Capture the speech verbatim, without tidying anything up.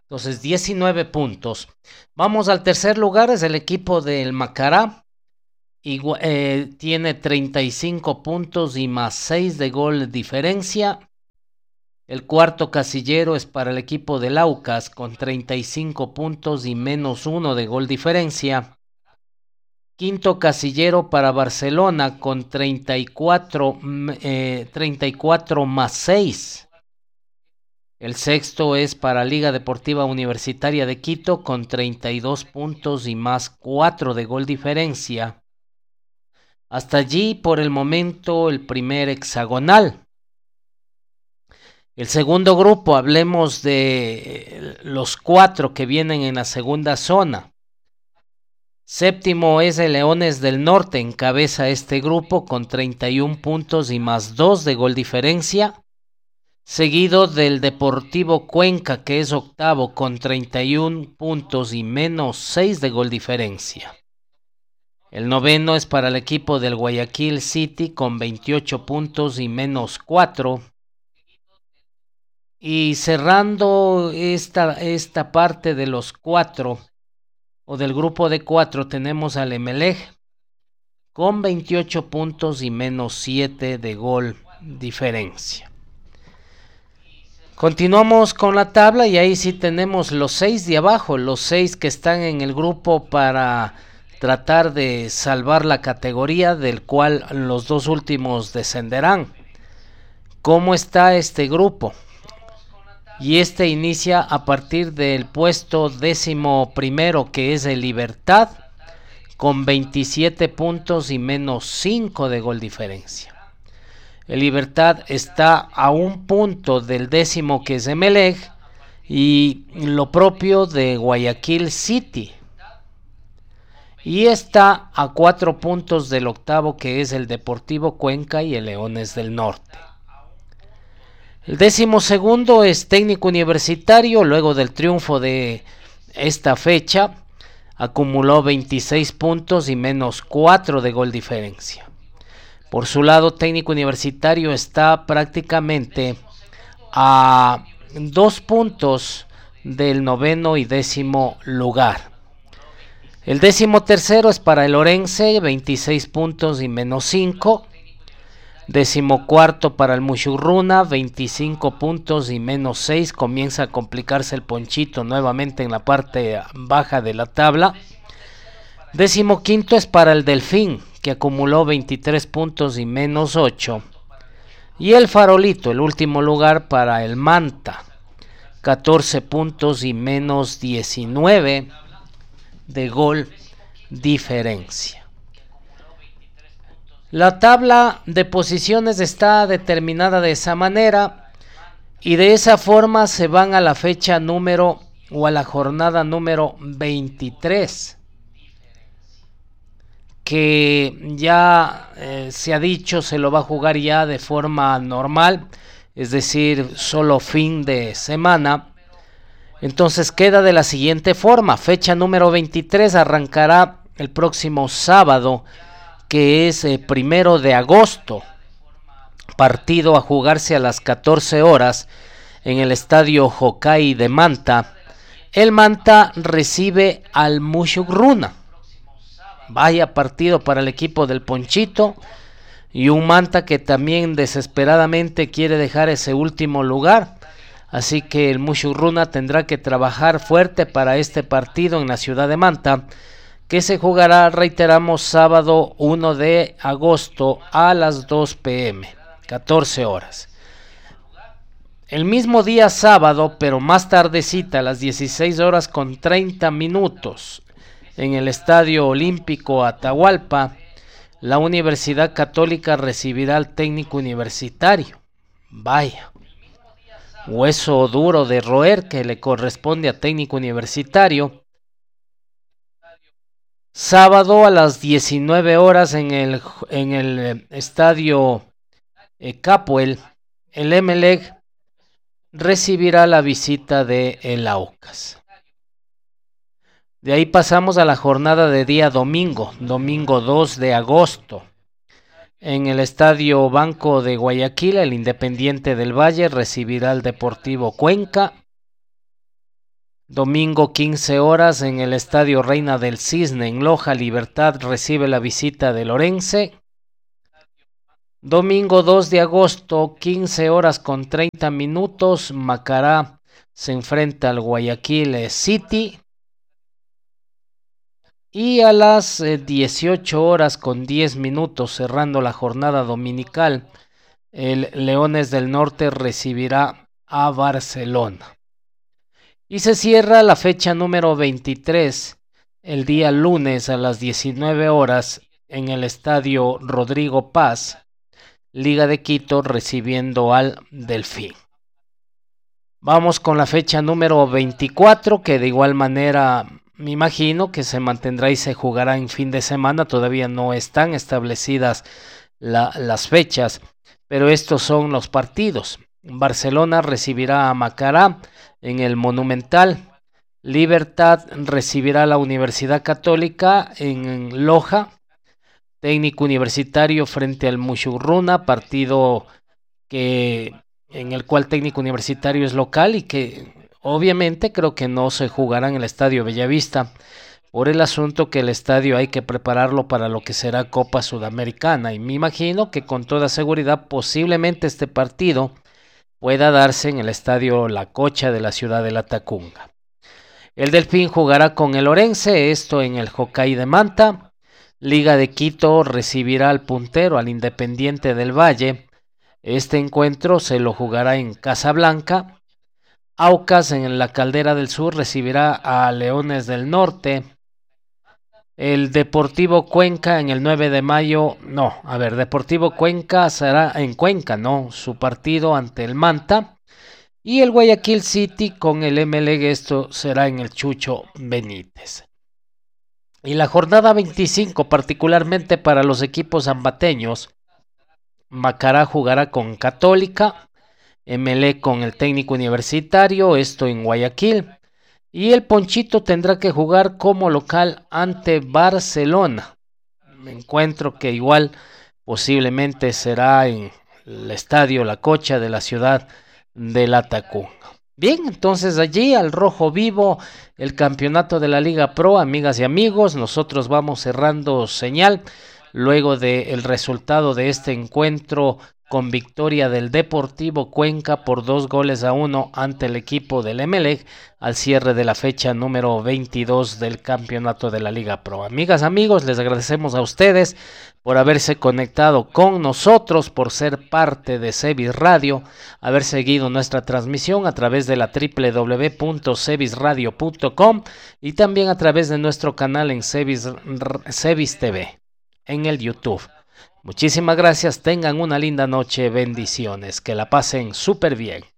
Entonces, diecinueve puntos. Vamos al tercer lugar, es el equipo del Macará. Igua- eh, tiene treinta y cinco puntos y más seis de gol de diferencia. El cuarto casillero es para el equipo del Aucas con treinta y cinco puntos y menos uno de gol diferencia. Quinto casillero para Barcelona con treinta y cuatro, eh, treinta y cuatro más seis. El sexto es para Liga Deportiva Universitaria de Quito con treinta y dos puntos y más cuatro de gol diferencia. Hasta allí por el momento el primer hexagonal. El segundo grupo, hablemos de los cuatro que vienen en la segunda zona. Séptimo es el Leones del Norte, encabeza este grupo con treinta y un puntos y más dos de gol diferencia. Seguido del Deportivo Cuenca, que es octavo con treinta y un puntos y menos seis de gol diferencia. El noveno es para el equipo del Guayaquil City con veintiocho puntos y menos cuatro. Y cerrando esta, esta parte de los cuatro, o del grupo de cuatro, tenemos al Emelec con veintiocho puntos y menos siete de gol diferencia. Continuamos con la tabla y ahí sí tenemos los seis de abajo, los seis que están en el grupo para tratar de salvar la categoría, del cual los dos últimos descenderán. ¿Cómo está este grupo? Y este inicia a partir del puesto décimo primero, que es el Libertad, con veintisiete puntos y menos cinco de gol diferencia. El Libertad está a un punto del décimo, que es Emelec, y lo propio de Guayaquil City. Y está a cuatro puntos del octavo, que es el Deportivo Cuenca y el Leones del Norte. El décimo segundo es Técnico Universitario. Luego del triunfo de esta fecha, acumuló veintiséis puntos y menos cuatro de gol diferencia. Por su lado, Técnico Universitario está prácticamente a dos puntos del noveno y décimo lugar. El décimo tercero es para el Orense, veintiséis puntos y menos cinco. Décimo cuarto para el Mushurruna, veinticinco puntos y menos seis. Comienza a complicarse el Ponchito nuevamente en la parte baja de la tabla. Décimo quinto es para el Delfín, que acumuló veintitrés puntos y menos ocho. Y el Farolito, el último lugar para el Manta, catorce puntos y menos diecinueve de gol diferencia. La tabla de posiciones está determinada de esa manera y de esa forma se van a la fecha número o a la jornada número veintitrés, que ya eh, se ha dicho se lo va a jugar ya de forma normal, es decir, solo fin de semana. Entonces queda de la siguiente forma: fecha número veintitrés arrancará el próximo sábado, que es eh, primero de agosto, partido a jugarse a las catorce horas en el estadio Jocay de Manta. El Manta recibe al Mushurruna. Vaya partido para el equipo del Ponchito, y un Manta que también desesperadamente quiere dejar ese último lugar. Así que el Mushurruna tendrá que trabajar fuerte para este partido en la ciudad de Manta, que se jugará, reiteramos, sábado primero de agosto a las dos pm, catorce horas. El mismo día sábado, pero más tardecita, a las dieciséis horas con treinta minutos, en el Estadio Olímpico Atahualpa, la Universidad Católica recibirá al Técnico Universitario. Vaya, hueso duro de roer que le corresponde a Técnico Universitario. Sábado a las diecinueve horas en el, en el estadio eh, Capuel, el Emelec recibirá la visita de el Aucas. De ahí pasamos a la jornada de día domingo, domingo dos de agosto. En el estadio Banco de Guayaquil, el Independiente del Valle recibirá al Deportivo Cuenca. Domingo quince horas en el Estadio Reina del Cisne en Loja, Libertad recibe la visita de Orense. Domingo dos de agosto, quince horas con treinta minutos, Macará se enfrenta al Guayaquil City. Y a las dieciocho horas con diez minutos, cerrando la jornada dominical, el Leones del Norte recibirá a Barcelona. Y se cierra la fecha número veintitrés, el día lunes a las diecinueve horas, en el Estadio Rodrigo Paz, Liga de Quito recibiendo al Delfín. Vamos con la fecha número veinticuatro, que de igual manera me imagino que se mantendrá y se jugará en fin de semana. Todavía no están establecidas la, las fechas, pero estos son los partidos. Barcelona recibirá a Macará en el Monumental. Libertad recibirá a la Universidad Católica en Loja. Técnico Universitario frente al Mushurruna, partido que, en el cual Técnico Universitario es local y que obviamente creo que no se jugará en el Estadio Bellavista por el asunto que el estadio hay que prepararlo para lo que será Copa Sudamericana, y me imagino que con toda seguridad posiblemente este partido pueda darse en el Estadio La Cocha de la ciudad de La Tacunga. El Delfín jugará con el Orense, esto en el Jocay de Manta. Liga de Quito recibirá al puntero, al Independiente del Valle. Este encuentro se lo jugará en Casablanca. Aucas en la Caldera del Sur recibirá a Leones del Norte. El Deportivo Cuenca en el nueve de mayo, no, a ver, Deportivo Cuenca será en Cuenca, no, su partido ante el Manta. Y el Guayaquil City con el Emelec, esto será en el Chucho Benítez. Y la jornada veinticinco, particularmente para los equipos ambateños, Macará jugará con Católica, Emelec con el Técnico Universitario, esto en Guayaquil. Y el Ponchito tendrá que jugar como local ante Barcelona. Encuentro que igual posiblemente será en el Estadio La Cocha de la ciudad de La Tacunga. Bien, entonces allí al rojo vivo el campeonato de la Liga Pro, amigas y amigos. Nosotros vamos cerrando señal luego del resultado de este encuentro con victoria del Deportivo Cuenca por dos goles a uno ante el equipo del Emelec al cierre de la fecha número veintidós del campeonato de la Liga Pro. Amigas, amigos, les agradecemos a ustedes por haberse conectado con nosotros, por ser parte de Cebis Radio, haber seguido nuestra transmisión a través de la doble u doble u doble u punto cebis radio punto com y también a través de nuestro canal en Cebis, Cebis T V en el YouTube. Muchísimas gracias, tengan una linda noche, bendiciones, que la pasen súper bien.